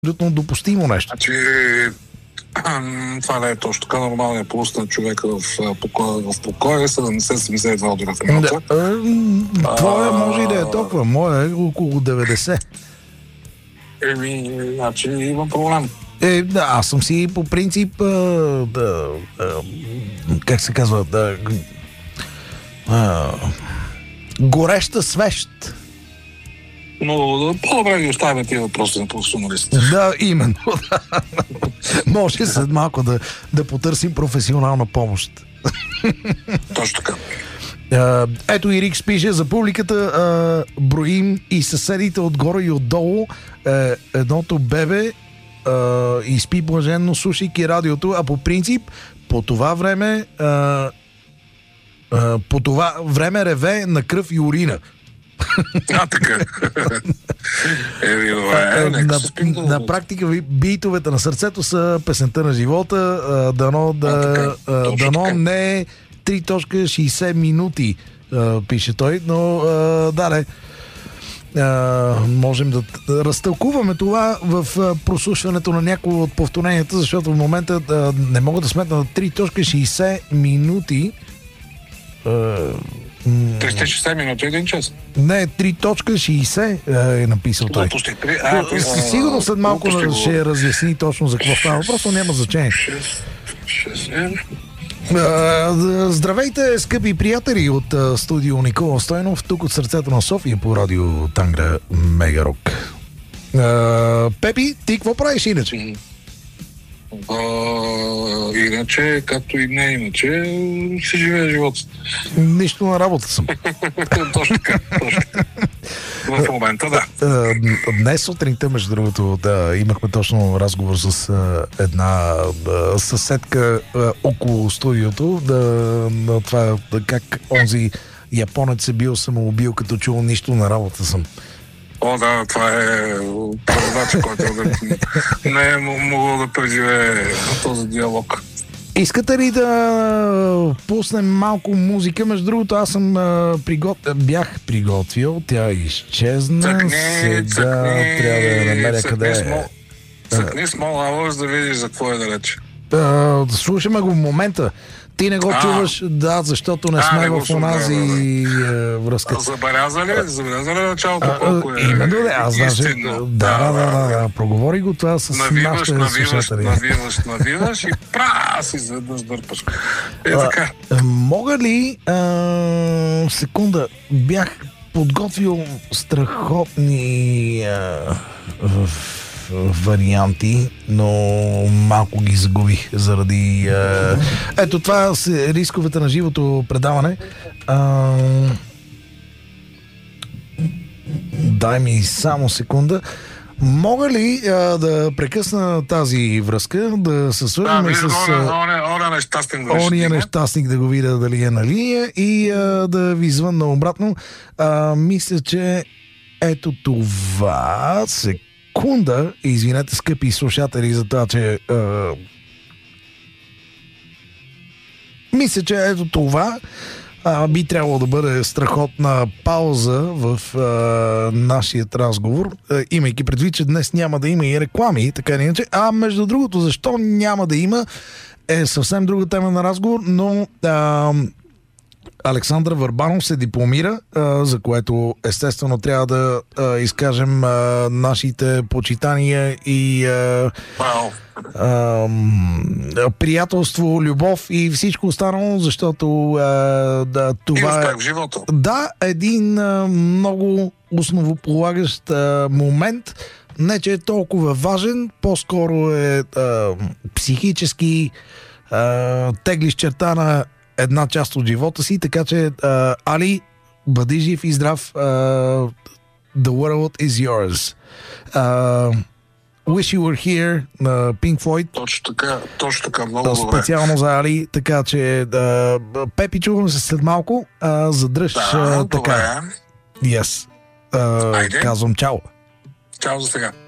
абсолютно допустимо нещо. Значи, това не е точно така. Нормалният пулс на човека в покоя е 70-72 удара в минута. Твоя може и да е толкова, моя е около 90. Значи има проблем. Да, аз съм си по принцип как се казва, гореща свещ. Но по-добре ги оставяме тия въпроси на професионалистите. Да, именно. Може след малко да потърсим професионална помощ. Точно така. Ето и Рикс пише за публиката, броим и съседите отгоре и отдолу, едното бебе изпи блаженно, слушайки радиото, а по принцип по това време реве на кръв и урина. Така. На практика битовете на сърцето са песента на живота. Дано не е 3.60 минути, пише той, но можем да разтълкуваме това в прослушването на някои от повторенията, защото в момента не мога да сметна на 3.60 минути. 360 минути, 1 час. Не, 3.60 е написал той. Сигурно след малко ще разясни точно за какво става. Просто няма значение. Здравейте, скъпи приятели от студио Никола Стойнов, тук от сърцето на София по радио Тангра Мегарок. Пепи, ти какво правиш иначе? Иначе, както и не иначе, си живее живота. Нищо на работа съм. Точно така. В момента, да. Днес сутринта, между другото, имахме точно разговор с една съседка около студиото, това как онзи японец е бил самоубил, като чул нищо на работа съм. Да, това е преводач, който не е могъл да преживее този диалог. Искате ли да пуснем малко музика? Между другото, аз съм бях приготвил, тя изчезна. Сега трябва да я намеря къде е. Цъкни Small Hours да видиш за какво е да рече. Слушаме го в момента. Ти не го чуваш, защото не сме в онази връзка. Забелязали началото колко е аз истинно. Да, проговори го това с нашите слушатели. Навиваш и си изведнъж дърпаш. Така. Мога ли секунда, бях подготвил страхотни варианти, но малко ги загубих заради... Ето това са рисковете на живото предаване. Дай ми само секунда. Мога ли да прекъсна тази връзка, да се свържем с ония нещастник да го видя дали е на линия и да ви звънна обратно. Мисля, че ето това секунда, извинете, скъпи слушатели, за това, че мисля, че ето това би трябвало да бъде страхотна пауза в нашия разговор, имайки предвид, че днес няма да има и реклами, така или иначе. Между другото, защо няма да има, е съвсем друга тема на разговор, но Александър Върбанов се дипломира, за което естествено трябва да изкажем нашите почитания и приятелство, любов и всичко останало, защото това е един много основополагащ момент. Не, че е толкова важен, по-скоро е психически теглиш черта на една част от живота си, така че Али, бъди жив и здрав. The world is yours. Wish You Were Here на Pink Floyd. Точно така, много добре. Специално за Али, така че Пепи, чуваме се след малко. Задръж така. Добре. Yes. Казвам чао. Чао за сега.